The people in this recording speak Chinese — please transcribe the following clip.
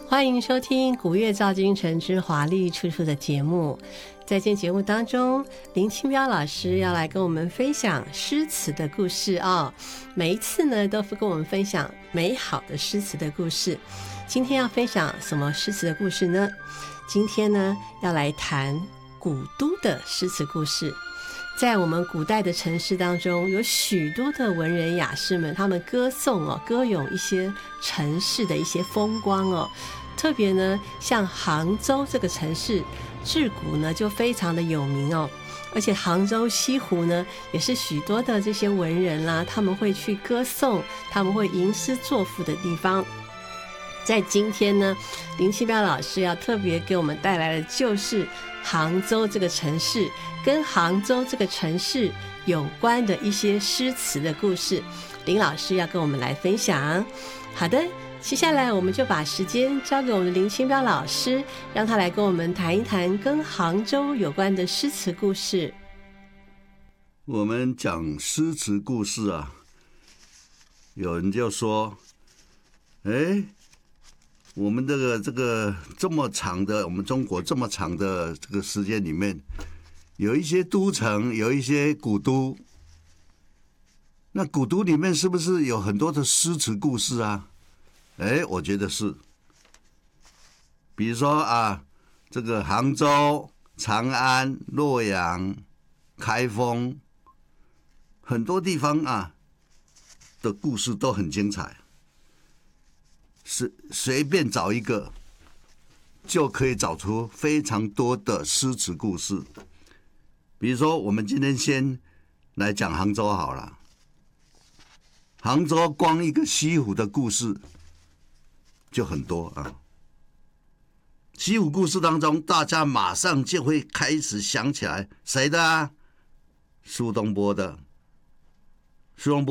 欢迎收听古乐造京城之华丽处处的节目。在今天节目当中，林清标老师要来跟我们分享诗词的故事哦。每一次呢，都跟我们分享美好的诗词的故事。今天要分享什么诗词的故事呢？今天呢，要来谈古都的诗词故事。在我们古代的城市当中，有许多的文人雅士们，他们歌颂歌咏一些城市的一些风光哦。特别呢，像杭州这个城市，自古呢就非常的有名哦。而且杭州西湖呢，也是许多的这些文人啦，他们会去歌颂，他们会吟诗作赋的地方。在今天呢，林清标老师要特别给我们带来的就是杭州这个城市，跟杭州这个城市有关的一些诗词的故事，林老师要跟我们来分享。好的，接下来我们就把时间交给我们的林清标老师，让他来跟我们谈一谈跟杭州有关的诗词故事。 我们讲诗词故事啊，有人就说，我们这个这么长的，我们中国这么长的这个时间里面，有一些都城，有一些古都。那古都里面是不是有很多的诗词故事啊？我觉得是。比如说啊，这个杭州、长安、洛阳、开封，很多地方啊的故事都很精彩。随便找一个就可以找出非常多的诗词故事。比如说我们今天先来讲杭州好了。杭州光一个西湖的故事就很多啊。西湖故事当中，大家马上就会开始想起来谁的啊？苏东坡的。